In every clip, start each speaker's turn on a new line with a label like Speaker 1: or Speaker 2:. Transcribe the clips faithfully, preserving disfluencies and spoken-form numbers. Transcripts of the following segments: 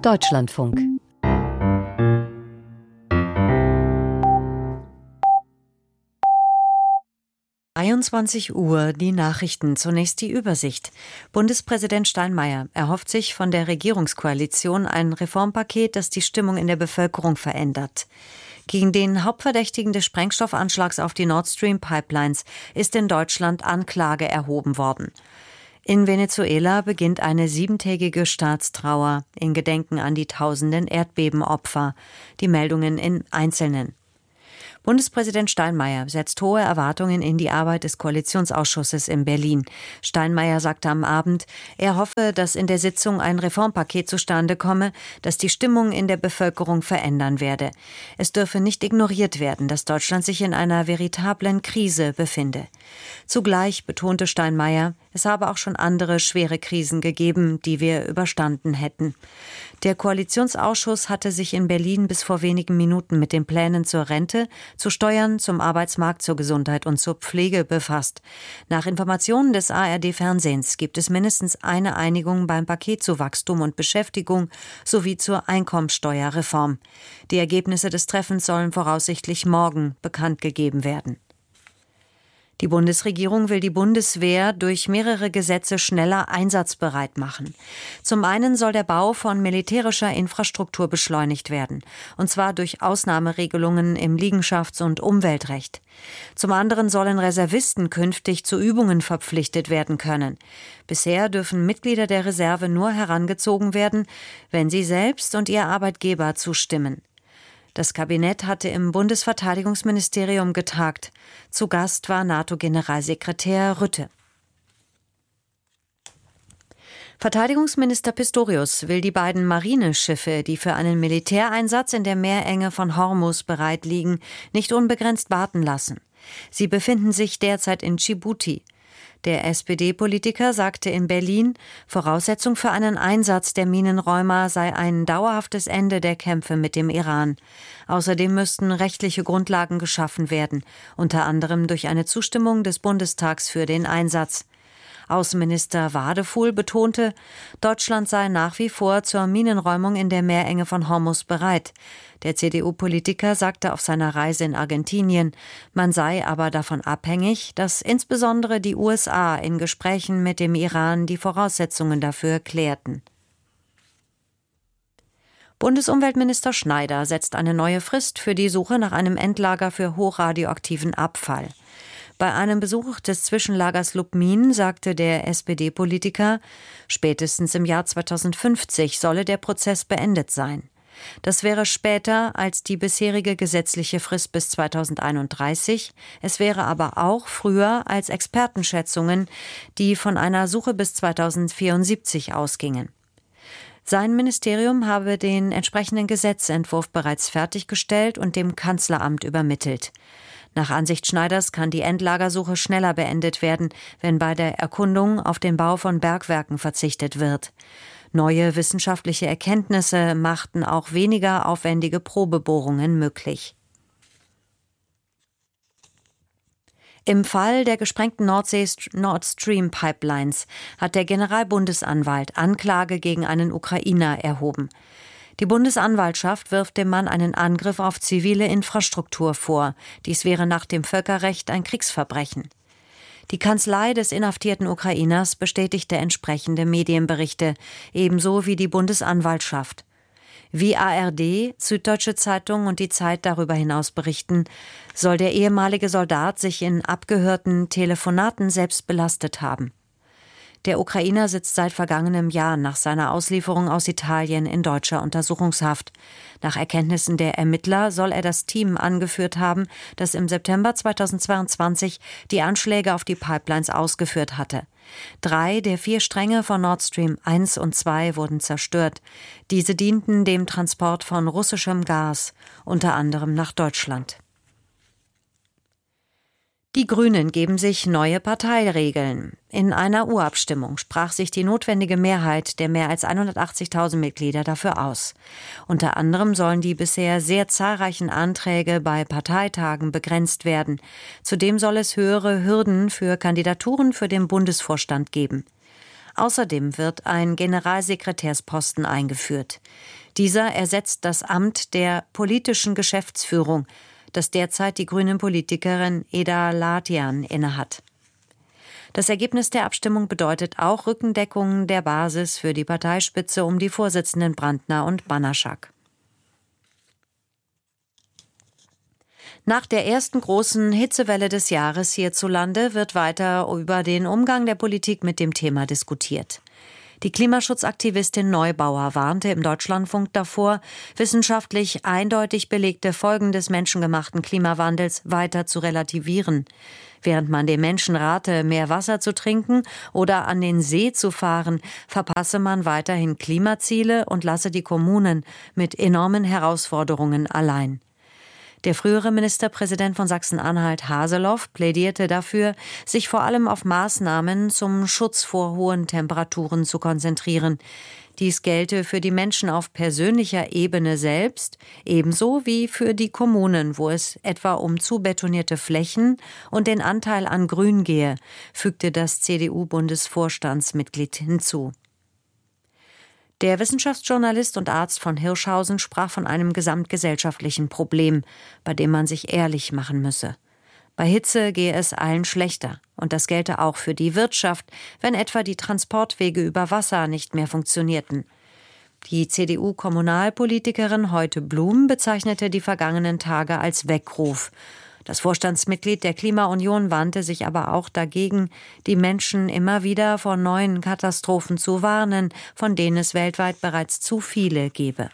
Speaker 1: Deutschlandfunk.
Speaker 2: einundzwanzig Uhr, die Nachrichten, zunächst die Übersicht. Bundespräsident Steinmeier erhofft sich von der Regierungskoalition ein Reformpaket, das die Stimmung in der Bevölkerung verändert. Gegen den Hauptverdächtigen des Sprengstoffanschlags auf die Nord Stream Pipelines ist in Deutschland Anklage erhoben worden. In Venezuela beginnt eine siebentägige Staatstrauer in Gedenken an die tausenden Erdbebenopfer. Die Meldungen in Einzelnen. Bundespräsident Steinmeier setzt hohe Erwartungen in die Arbeit des Koalitionsausschusses in Berlin. Steinmeier sagte am Abend, er hoffe, dass in der Sitzung ein Reformpaket zustande komme, das die Stimmung in der Bevölkerung verändern werde. Es dürfe nicht ignoriert werden, dass Deutschland sich in einer veritablen Krise befinde. Zugleich betonte Steinmeier, es habe auch schon andere schwere Krisen gegeben, die wir überstanden hätten. Der Koalitionsausschuss hatte sich in Berlin bis vor wenigen Minuten mit den Plänen zur Rente, zu Steuern, zum Arbeitsmarkt, zur Gesundheit und zur Pflege befasst. Nach Informationen des A R D-Fernsehens gibt es mindestens eine Einigung beim Paket zu Wachstum und Beschäftigung sowie zur Einkommensteuerreform. Die Ergebnisse des Treffens sollen voraussichtlich morgen bekannt gegeben werden. Die Bundesregierung will die Bundeswehr durch mehrere Gesetze schneller einsatzbereit machen. Zum einen soll der Bau von militärischer Infrastruktur beschleunigt werden, und zwar durch Ausnahmeregelungen im Liegenschafts- und Umweltrecht. Zum anderen sollen Reservisten künftig zu Übungen verpflichtet werden können. Bisher dürfen Mitglieder der Reserve nur herangezogen werden, wenn sie selbst und ihr Arbeitgeber zustimmen. Das Kabinett hatte im Bundesverteidigungsministerium getagt. Zu Gast war NATO-Generalsekretär Rutte. Verteidigungsminister Pistorius will die beiden Marineschiffe, die für einen Militäreinsatz in der Meerenge von Hormuz bereit liegen, nicht unbegrenzt warten lassen. Sie befinden sich derzeit in Dschibuti. Der S P D-Politiker sagte in Berlin, Voraussetzung für einen Einsatz der Minenräumer sei ein dauerhaftes Ende der Kämpfe mit dem Iran. Außerdem müssten rechtliche Grundlagen geschaffen werden, unter anderem durch eine Zustimmung des Bundestags für den Einsatz. Außenminister Wadefuhl betonte, Deutschland sei nach wie vor zur Minenräumung in der Meerenge von Hormuz bereit. Der C D U-Politiker sagte auf seiner Reise in Argentinien, man sei aber davon abhängig, dass insbesondere die U S A in Gesprächen mit dem Iran die Voraussetzungen dafür klärten. Bundesumweltminister Schneider setzt eine neue Frist für die Suche nach einem Endlager für hochradioaktiven Abfall. Bei einem Besuch des Zwischenlagers Lubmin sagte der S P D-Politiker, spätestens im Jahr zweitausendfünfzig solle der Prozess beendet sein. Das wäre später als die bisherige gesetzliche Frist bis zweitausendeinunddreißig. Es wäre aber auch früher als Expertenschätzungen, die von einer Suche bis zweitausendvierundsiebzig ausgingen. Sein Ministerium habe den entsprechenden Gesetzentwurf bereits fertiggestellt und dem Kanzleramt übermittelt. Nach Ansicht Schneiders kann die Endlagersuche schneller beendet werden, wenn bei der Erkundung auf den Bau von Bergwerken verzichtet wird. Neue wissenschaftliche Erkenntnisse machten auch weniger aufwendige Probebohrungen möglich. Im Fall der gesprengten Nordsee Nord Stream Pipelines hat der Generalbundesanwalt Anklage gegen einen Ukrainer erhoben. Die Bundesanwaltschaft wirft dem Mann einen Angriff auf zivile Infrastruktur vor. Dies wäre nach dem Völkerrecht ein Kriegsverbrechen. Die Kanzlei des inhaftierten Ukrainers bestätigte entsprechende Medienberichte, ebenso wie die Bundesanwaltschaft. Wie A R D, Süddeutsche Zeitung und die Zeit darüber hinaus berichten, soll der ehemalige Soldat sich in abgehörten Telefonaten selbst belastet haben. Der Ukrainer sitzt seit vergangenem Jahr nach seiner Auslieferung aus Italien in deutscher Untersuchungshaft. Nach Erkenntnissen der Ermittler soll er das Team angeführt haben, das im September zweitausendzweiundzwanzig die Anschläge auf die Pipelines ausgeführt hatte. Drei der vier Stränge von Nord Stream eins und zwei wurden zerstört. Diese dienten dem Transport von russischem Gas, unter anderem nach Deutschland. Die Grünen geben sich neue Parteiregeln. In einer Urabstimmung sprach sich die notwendige Mehrheit der mehr als hundertachtzigtausend Mitglieder dafür aus. Unter anderem sollen die bisher sehr zahlreichen Anträge bei Parteitagen begrenzt werden. Zudem soll es höhere Hürden für Kandidaturen für den Bundesvorstand geben. Außerdem wird ein Generalsekretärsposten eingeführt. Dieser ersetzt das Amt der politischen Geschäftsführung, das derzeit die grüne Politikerin Eda Latian innehat. Das Ergebnis der Abstimmung bedeutet auch Rückendeckung der Basis für die Parteispitze um die Vorsitzenden Brandner und Banaschak. Nach der ersten großen Hitzewelle des Jahres hierzulande wird weiter über den Umgang der Politik mit dem Thema diskutiert. Die Klimaschutzaktivistin Neubauer warnte im Deutschlandfunk davor, wissenschaftlich eindeutig belegte Folgen des menschengemachten Klimawandels weiter zu relativieren. Während man den Menschen rate, mehr Wasser zu trinken oder an den See zu fahren, verpasse man weiterhin Klimaziele und lasse die Kommunen mit enormen Herausforderungen allein. Der frühere Ministerpräsident von Sachsen-Anhalt, Haseloff, plädierte dafür, sich vor allem auf Maßnahmen zum Schutz vor hohen Temperaturen zu konzentrieren. Dies gelte für die Menschen auf persönlicher Ebene selbst, ebenso wie für die Kommunen, wo es etwa um zu betonierte Flächen und den Anteil an Grün gehe, fügte das C D U-Bundesvorstandsmitglied hinzu. Der Wissenschaftsjournalist und Arzt von Hirschhausen sprach von einem gesamtgesellschaftlichen Problem, bei dem man sich ehrlich machen müsse. Bei Hitze gehe es allen schlechter. Und das gelte auch für die Wirtschaft, wenn etwa die Transportwege über Wasser nicht mehr funktionierten. Die C D U-Kommunalpolitikerin Heute Blum bezeichnete die vergangenen Tage als Weckruf. Das Vorstandsmitglied der Klimaunion wandte sich aber auch dagegen, die Menschen immer wieder vor neuen Katastrophen zu warnen, von denen es weltweit bereits zu viele gebe.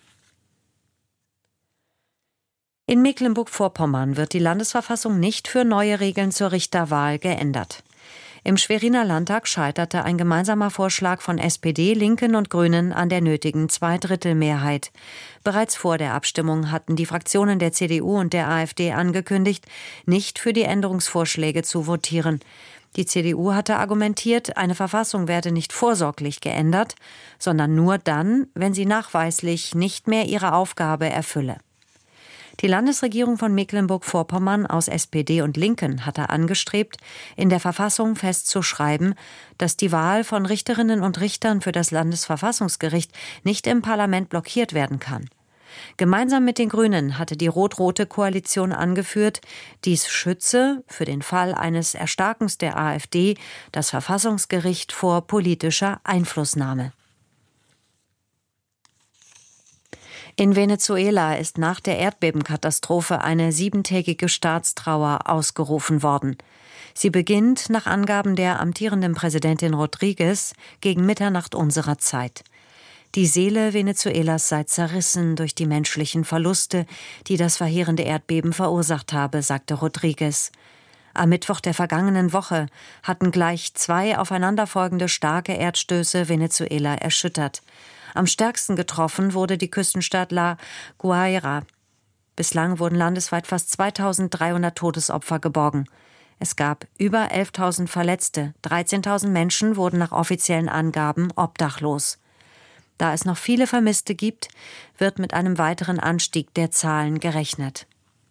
Speaker 2: In Mecklenburg-Vorpommern wird die Landesverfassung nicht für neue Regeln zur Richterwahl geändert. Im Schweriner Landtag scheiterte ein gemeinsamer Vorschlag von S P D, Linken und Grünen an der nötigen Zweidrittelmehrheit. Bereits vor der Abstimmung hatten die Fraktionen der C D U und der AfD angekündigt, nicht für die Änderungsvorschläge zu votieren. Die C D U hatte argumentiert, eine Verfassung werde nicht vorsorglich geändert, sondern nur dann, wenn sie nachweislich nicht mehr ihre Aufgabe erfülle. Die Landesregierung von Mecklenburg-Vorpommern aus S P D und Linken hatte angestrebt, in der Verfassung festzuschreiben, dass die Wahl von Richterinnen und Richtern für das Landesverfassungsgericht nicht im Parlament blockiert werden kann. Gemeinsam mit den Grünen hatte die rot-rote Koalition angeführt, dies schütze, für den Fall eines Erstarkens der AfD, das Verfassungsgericht vor politischer Einflussnahme. In Venezuela ist nach der Erdbebenkatastrophe eine siebentägige Staatstrauer ausgerufen worden. Sie beginnt, nach Angaben der amtierenden Präsidentin Rodriguez, gegen Mitternacht unserer Zeit. Die Seele Venezuelas sei zerrissen durch die menschlichen Verluste, die das verheerende Erdbeben verursacht habe, sagte Rodriguez. Am Mittwoch der vergangenen Woche hatten gleich zwei aufeinanderfolgende starke Erdstöße Venezuela erschüttert. Am stärksten getroffen wurde die Küstenstadt La Guaira. Bislang wurden landesweit fast zweitausenddreihundert Todesopfer geborgen. Es gab über elftausend Verletzte, dreizehntausend Menschen wurden nach offiziellen Angaben obdachlos. Da es noch viele Vermisste gibt, wird mit einem weiteren Anstieg der Zahlen gerechnet.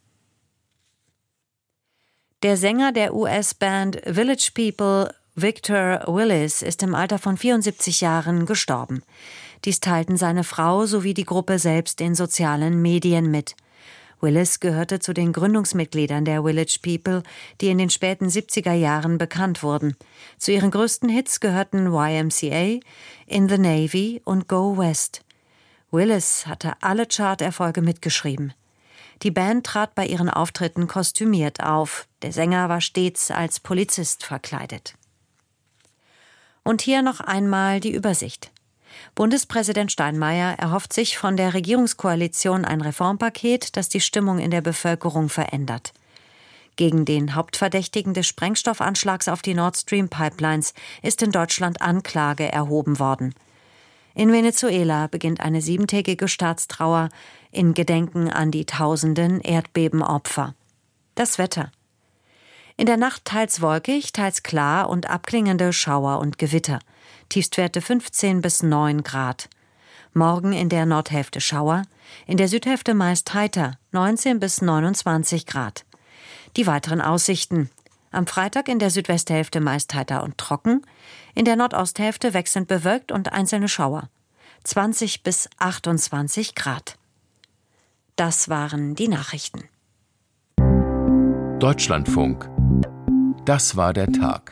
Speaker 2: Der Sänger der U S-Band Village People, Victor Willis, ist im Alter von vierundsiebzig Jahren gestorben. Dies teilten seine Frau sowie die Gruppe selbst in sozialen Medien mit. Willis gehörte zu den Gründungsmitgliedern der Village People, die in den späten siebziger Jahren bekannt wurden. Zu ihren größten Hits gehörten Y M C A, In the Navy und Go West. Willis hatte alle Charterfolge mitgeschrieben. Die Band trat bei ihren Auftritten kostümiert auf. Der Sänger war stets als Polizist verkleidet. Und hier noch einmal die Übersicht. Bundespräsident Steinmeier erhofft sich von der Regierungskoalition ein Reformpaket, das die Stimmung in der Bevölkerung verändert. Gegen den Hauptverdächtigen des Sprengstoffanschlags auf die Nord Stream Pipelines ist in Deutschland Anklage erhoben worden. In Venezuela beginnt eine siebentägige Staatstrauer in Gedenken an die tausenden Erdbebenopfer. Das Wetter. In der Nacht teils wolkig, teils klar und abklingende Schauer und Gewitter. Tiefstwerte fünfzehn bis neun Grad. Morgen in der Nordhälfte Schauer, in der Südhälfte meist heiter, neunzehn bis neunundzwanzig Grad. Die weiteren Aussichten. Am Freitag in der Südwesthälfte meist heiter und trocken, in der Nordosthälfte wechselnd bewölkt und einzelne Schauer. zwanzig bis achtundzwanzig Grad. Das waren die Nachrichten.
Speaker 1: Deutschlandfunk. Das war der Tag.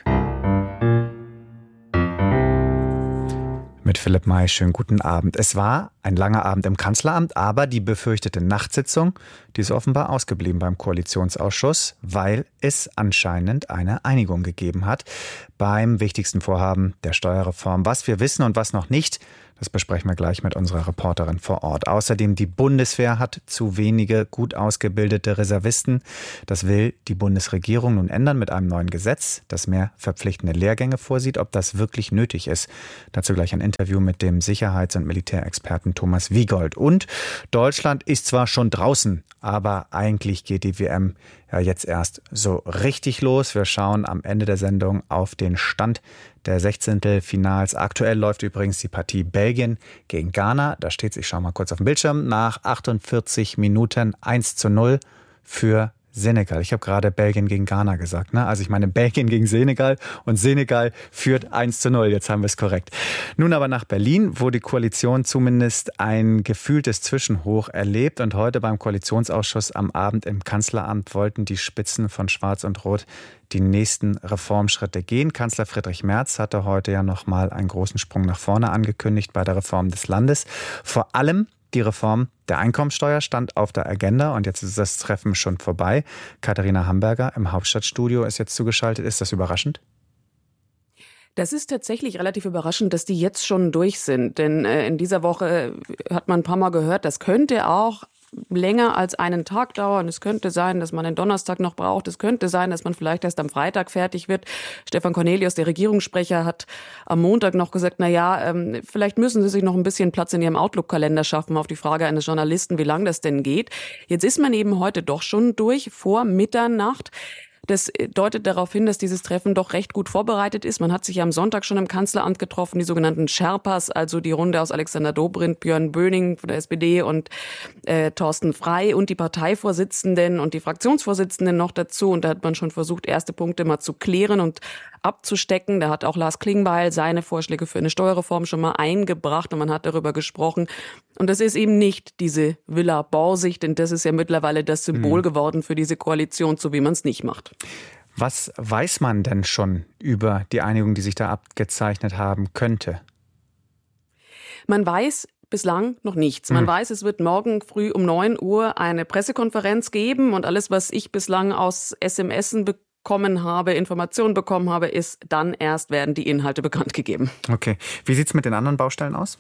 Speaker 3: Mit Philipp May, schönen guten Abend. Es war ein langer Abend im Kanzleramt, aber die befürchtete Nachtsitzung, die ist offenbar ausgeblieben beim Koalitionsausschuss, weil es anscheinend eine Einigung gegeben hat beim wichtigsten Vorhaben der Steuerreform. Was wir wissen und was noch nicht, das besprechen wir gleich mit unserer Reporterin vor Ort. Außerdem, die Bundeswehr hat zu wenige gut ausgebildete Reservisten. Das will die Bundesregierung nun ändern mit einem neuen Gesetz, das mehr verpflichtende Lehrgänge vorsieht. Ob das wirklich nötig ist, dazu gleich ein Interview mit dem Sicherheits- und Militärexperten Thomas Wiegold. Und Deutschland ist zwar schon draußen, aber eigentlich geht die W M ja jetzt erst so richtig los. Wir schauen am Ende der Sendung auf den Stand der Sechzehntelfinals. Aktuell läuft übrigens die Partie Belgien gegen Ghana. Da steht es, ich schaue mal kurz auf den Bildschirm, nach achtundvierzig Minuten eins zu null für Senegal. Ich habe gerade Belgien gegen Ghana gesagt, ne? Also ich meine Belgien gegen Senegal und Senegal führt eins zu null. Jetzt haben wir es korrekt. Nun aber nach Berlin, wo die Koalition zumindest ein gefühltes Zwischenhoch erlebt. Und heute beim Koalitionsausschuss am Abend im Kanzleramt wollten die Spitzen von Schwarz und Rot die nächsten Reformschritte gehen. Kanzler Friedrich Merz hatte heute ja nochmal einen großen Sprung nach vorne angekündigt bei der Reform des Landes. Vor allem die Reform der Einkommensteuer stand auf der Agenda und jetzt ist das Treffen schon vorbei. Katharina Hamburger im Hauptstadtstudio ist jetzt zugeschaltet. Ist das überraschend?
Speaker 4: Das ist tatsächlich relativ überraschend, dass die jetzt schon durch sind. Denn äh, in dieser Woche hat man ein paar Mal gehört, das könnte auch länger als einen Tag dauern. Es könnte sein, dass man den Donnerstag noch braucht. Es könnte sein, dass man vielleicht erst am Freitag fertig wird. Stefan Cornelius, der Regierungssprecher, hat am Montag noch gesagt, na ja, ähm, vielleicht müssen Sie sich noch ein bisschen Platz in Ihrem Outlook-Kalender schaffen auf die Frage eines Journalisten, wie lang das denn geht. Jetzt ist man eben heute doch schon durch, vor Mitternacht. Das deutet darauf hin, dass dieses Treffen doch recht gut vorbereitet ist. Man hat sich ja am Sonntag schon im Kanzleramt getroffen, die sogenannten Sherpas, also die Runde aus Alexander Dobrindt, Björn Böning von der S P D und äh, Thorsten Frey und die Parteivorsitzenden und die Fraktionsvorsitzenden noch dazu. Und da hat man schon versucht, erste Punkte mal zu klären und abzustecken. Da hat auch Lars Klingbeil seine Vorschläge für eine Steuerreform schon mal eingebracht und man hat darüber gesprochen. Und das ist eben nicht diese Villa Borsicht, denn das ist ja mittlerweile das Symbol mhm. geworden für diese Koalition, so wie man es nicht macht.
Speaker 3: Was weiß man denn schon über die Einigung, die sich da abgezeichnet haben könnte?
Speaker 4: Man weiß bislang noch nichts. Man mhm. weiß, es wird morgen früh um neun Uhr eine Pressekonferenz geben und alles, was ich bislang aus S M Sen bekomme, bekommen habe, Informationen bekommen habe, ist, dann erst werden die Inhalte bekannt gegeben.
Speaker 3: Okay. Wie sieht es mit den anderen Baustellen aus?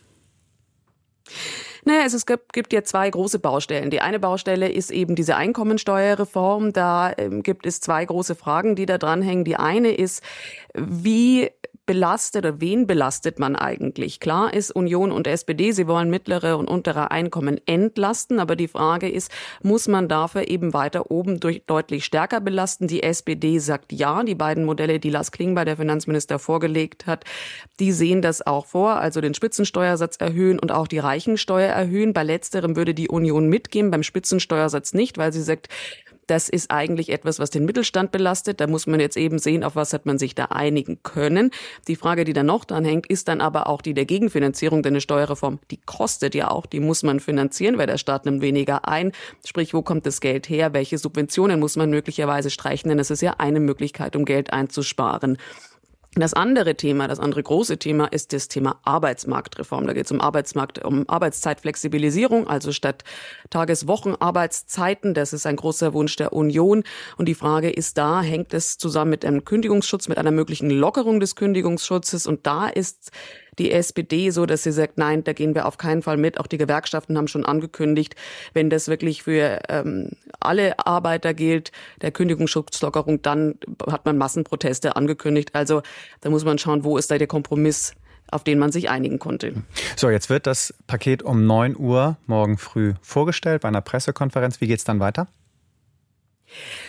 Speaker 4: Naja, es gibt, gibt ja zwei große Baustellen. Die eine Baustelle ist eben diese Einkommensteuerreform. Da ähm, gibt es zwei große Fragen, die da dranhängen. Die eine ist, wie belastet oder wen belastet man eigentlich? Klar ist Union und S P D, sie wollen mittlere und untere Einkommen entlasten, aber die Frage ist, muss man dafür eben weiter oben durch deutlich stärker belasten? Die S P D sagt ja, die beiden Modelle, die Lars Klingbeil, der Finanzminister, vorgelegt hat, die sehen das auch vor, also den Spitzensteuersatz erhöhen und auch die Reichensteuer erhöhen. Bei letzterem würde die Union mitgehen, beim Spitzensteuersatz nicht, weil sie sagt, das ist eigentlich etwas, was den Mittelstand belastet. Da muss man jetzt eben sehen, auf was hat man sich da einigen können. Die Frage, die dann noch dran hängt, ist dann aber auch die der Gegenfinanzierung. Denn eine Steuerreform, die kostet ja auch, die muss man finanzieren, weil der Staat nimmt weniger ein. Sprich, wo kommt das Geld her? Welche Subventionen muss man möglicherweise streichen? Denn das ist ja eine Möglichkeit, um Geld einzusparen. Das andere Thema, das andere große Thema ist das Thema Arbeitsmarktreform. Da geht es um Arbeitsmarkt, um Arbeitszeitflexibilisierung, also statt Tageswochenarbeitszeiten. Das ist ein großer Wunsch der Union. Und die Frage ist da, hängt es zusammen mit einem Kündigungsschutz, mit einer möglichen Lockerung des Kündigungsschutzes? Und da ist die S P D so, dass sie sagt, nein, da gehen wir auf keinen Fall mit. Auch die Gewerkschaften haben schon angekündigt, wenn das wirklich für ähm, alle Arbeiter gilt, der Kündigungsschutzlockerung, dann hat man Massenproteste angekündigt. Also da muss man schauen, wo ist da der Kompromiss, auf den man sich einigen konnte.
Speaker 3: So, jetzt wird das Paket um neun Uhr morgen früh vorgestellt bei einer Pressekonferenz. Wie geht's dann weiter?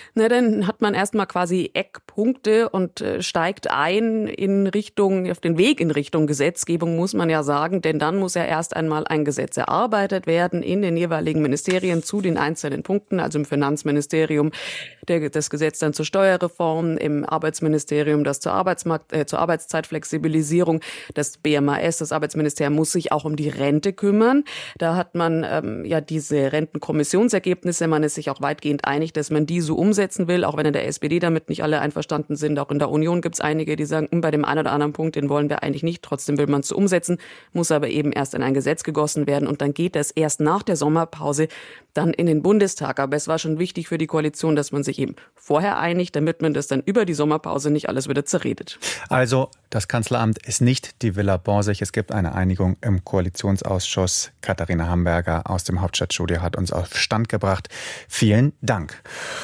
Speaker 4: Na, dann hat man erstmal quasi Eckpunkte und äh, steigt ein in Richtung, auf den Weg in Richtung Gesetzgebung, muss man ja sagen. Denn dann muss ja erst einmal ein Gesetz erarbeitet werden in den jeweiligen Ministerien zu den einzelnen Punkten. Also im Finanzministerium der, das Gesetz dann zur Steuerreform, im Arbeitsministerium das zur, Arbeitsmarkt, äh, zur Arbeitszeitflexibilisierung. Das B M A S, das Arbeitsministerium, muss sich auch um die Rente kümmern. Da hat man ähm, ja diese Rentenkommissionsergebnisse. Man ist sich auch weitgehend einig, dass man die so umsetzen will, auch wenn in der S P D damit nicht alle einverstanden sind. Auch in der Union gibt es einige, die sagen, bei dem einen oder anderen Punkt, den wollen wir eigentlich nicht. Trotzdem will man es so umsetzen, muss aber eben erst in ein Gesetz gegossen werden. Und dann geht das erst nach der Sommerpause dann in den Bundestag. Aber es war schon wichtig für die Koalition, dass man sich eben vorher einigt, damit man das dann über die Sommerpause nicht alles wieder zerredet.
Speaker 3: Also das Kanzleramt ist nicht die Villa Borsig. Es gibt eine Einigung im Koalitionsausschuss. Katharina Hamburger aus dem Hauptstadtstudio hat uns auf Stand gebracht. Vielen Dank.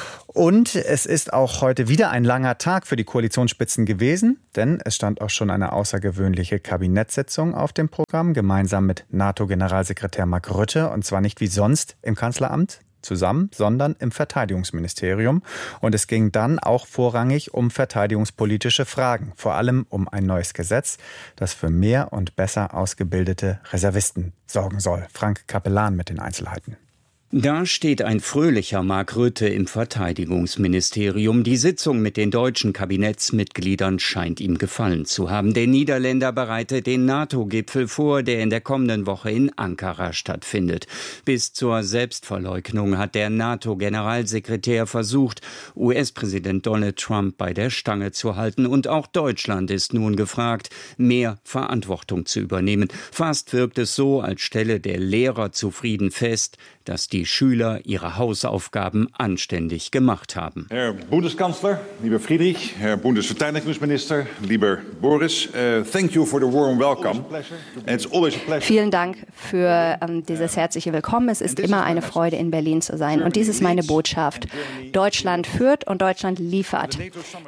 Speaker 3: Und es ist auch heute wieder ein langer Tag für die Koalitionsspitzen gewesen, denn es stand auch schon eine außergewöhnliche Kabinettssitzung auf dem Programm, gemeinsam mit NATO-Generalsekretär Mark Rutte, und zwar nicht wie sonst im Kanzleramt zusammen, sondern im Verteidigungsministerium. Und es ging dann auch vorrangig um verteidigungspolitische Fragen, vor allem um ein neues Gesetz, das für mehr und besser ausgebildete Reservisten sorgen soll. Frank Kapellan mit den Einzelheiten.
Speaker 5: Da steht ein fröhlicher Mark Rutte im Verteidigungsministerium. Die Sitzung mit den deutschen Kabinettsmitgliedern scheint ihm gefallen zu haben. Der Niederländer bereitet den NATO-Gipfel vor, der in der kommenden Woche in Ankara stattfindet. Bis zur Selbstverleugnung hat der NATO-Generalsekretär versucht, U S-Präsident Donald Trump bei der Stange zu halten. Und auch Deutschland ist nun gefragt, mehr Verantwortung zu übernehmen. Fast wirkt es so, als stelle der Lehrer zufrieden fest, dass die Schüler ihre Hausaufgaben anständig gemacht haben.
Speaker 6: Herr Bundeskanzler, lieber Friedrich, Herr Bundesverteidigungsminister, lieber Boris, uh, thank you for the warm welcome. It's always a pleasure.
Speaker 7: Vielen Dank für ähm, dieses herzliche Willkommen. Es ist immer eine Freude, in Berlin zu sein. Und dies ist meine Botschaft. Deutschland führt und Deutschland liefert.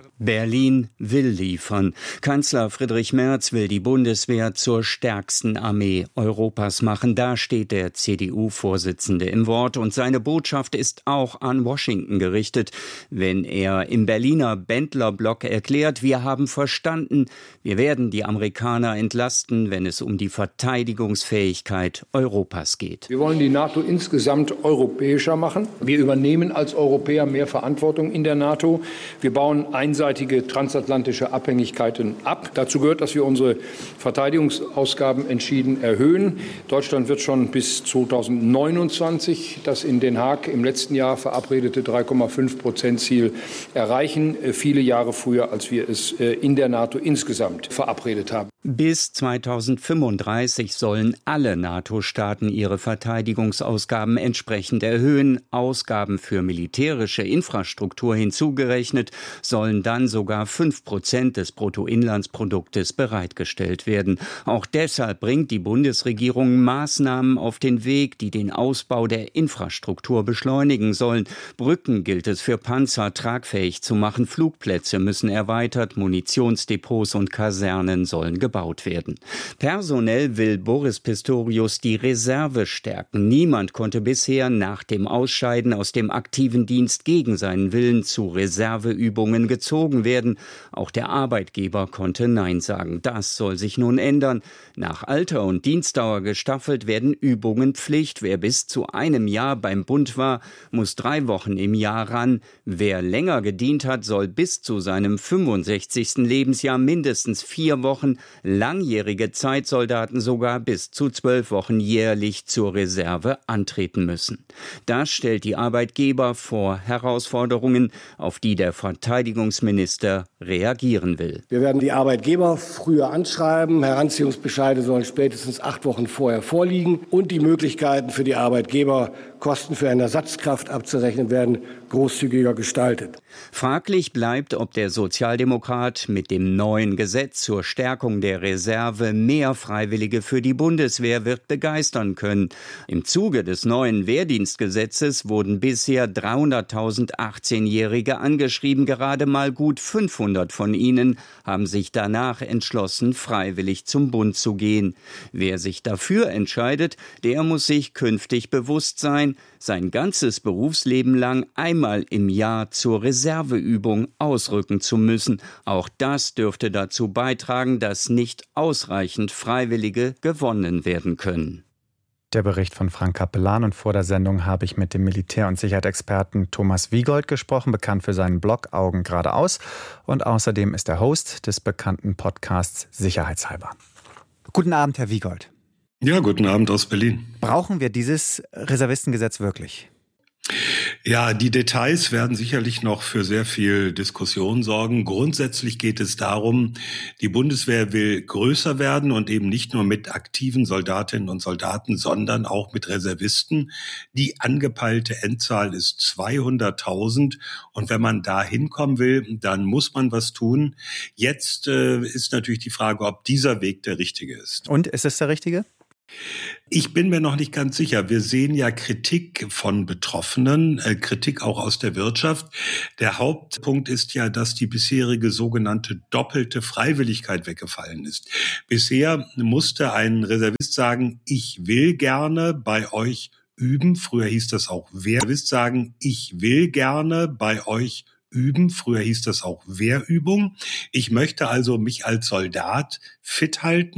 Speaker 5: Berlin will liefern. Kanzler Friedrich Merz will die Bundeswehr zur stärksten Armee Europas machen. Da steht der C D U-Vorsitzende im Wort, und seine Botschaft ist auch an Washington gerichtet, wenn er im Berliner Bendlerblock erklärt, wir haben verstanden, wir werden die Amerikaner entlasten, wenn es um die Verteidigungsfähigkeit Europas geht.
Speaker 8: Wir wollen die NATO insgesamt europäischer machen. Wir übernehmen als Europäer mehr Verantwortung in der NATO. Wir bauen einseitige transatlantische Abhängigkeiten ab. Dazu gehört, dass wir unsere Verteidigungsausgaben entschieden erhöhen. Deutschland wird schon bis zweitausendneunundzwanzig das in Den Haag im letzten Jahr verabredete drei Komma fünf Prozent Ziel erreichen, viele Jahre früher, als wir es in der NATO insgesamt verabredet haben.
Speaker 5: Bis zweitausendfünfunddreißig sollen alle NATO-Staaten ihre Verteidigungsausgaben entsprechend erhöhen. Ausgaben für militärische Infrastruktur hinzugerechnet sollen dann sogar fünf Prozent des Bruttoinlandsproduktes bereitgestellt werden. Auch deshalb bringt die Bundesregierung Maßnahmen auf den Weg, die den Ausbau der Infrastruktur beschleunigen sollen. Brücken gilt es für Panzer tragfähig zu machen. Flugplätze müssen erweitert, Munitionsdepots und Kasernen sollen gebaut werden. Personell will Boris Pistorius die Reserve stärken. Niemand konnte bisher nach dem Ausscheiden aus dem aktiven Dienst gegen seinen Willen zu Reserveübungen gezogen werden. Auch der Arbeitgeber konnte Nein sagen. Das soll sich nun ändern. Nach Alter und Dienstdauer gestaffelt werden Übungen Pflicht. Wer bis zu einem Jahr beim Bund war, muss drei Wochen im Jahr ran. Wer länger gedient hat, soll bis zu seinem fünfundsechzigsten Lebensjahr mindestens vier Wochen, langjährige Zeitsoldaten sogar bis zu zwölf Wochen jährlich zur Reserve antreten müssen. Das stellt die Arbeitgeber vor Herausforderungen, auf die der Verteidigungsminister reagieren will.
Speaker 9: Wir werden die Arbeitgeber früher anschreiben. Heranziehungsbescheide sollen spätestens acht Wochen vorher vorliegen. Und die Möglichkeiten für die Arbeitgeber, Kosten für eine Ersatzkraft abzurechnen werden, großzügiger gestaltet.
Speaker 5: Fraglich bleibt, ob der Sozialdemokrat mit dem neuen Gesetz zur Stärkung der der Reserve mehr Freiwillige für die Bundeswehr wird begeistern können. Im Zuge des neuen Wehrdienstgesetzes wurden bisher dreihunderttausend achtzehnjährige angeschrieben. Gerade mal gut fünfhundert von ihnen haben sich danach entschlossen, freiwillig zum Bund zu gehen. Wer sich dafür entscheidet, der muss sich künftig bewusst sein, sein ganzes Berufsleben lang einmal im Jahr zur Reserveübung ausrücken zu müssen. Auch das dürfte dazu beitragen, dass nicht ausreichend Freiwillige gewonnen werden können.
Speaker 3: Der Bericht von Frank Capellan, und vor der Sendung habe ich mit dem Militär- und Sicherheitsexperten Thomas Wiegold gesprochen, bekannt für seinen Blog Augen geradeaus, und außerdem ist er Host des bekannten Podcasts Sicherheitshalber. Guten Abend, Herr Wiegold.
Speaker 10: Ja, guten Abend aus Berlin.
Speaker 3: Brauchen wir dieses Reservistengesetz wirklich?
Speaker 10: Ja, die Details werden sicherlich noch für sehr viel Diskussion sorgen. Grundsätzlich geht es darum, die Bundeswehr will größer werden und eben nicht nur mit aktiven Soldatinnen und Soldaten, sondern auch mit Reservisten. Die angepeilte Endzahl ist zweihunderttausend, und wenn man da hinkommen will, dann muss man was tun. Jetzt äh, ist natürlich die Frage, ob dieser Weg der richtige ist.
Speaker 3: Und ist es der richtige?
Speaker 10: Ich bin mir noch nicht ganz sicher. Wir sehen ja Kritik von Betroffenen, äh, Kritik auch aus der Wirtschaft. Der Hauptpunkt ist ja, dass die bisherige sogenannte doppelte Freiwilligkeit weggefallen ist. Bisher musste ein Reservist sagen, ich will gerne bei euch üben. Früher hieß das auch Wehrreservist sagen, ich will gerne bei euch üben. Früher hieß das auch Wehrübung. Ich möchte also mich als Soldat fit halten.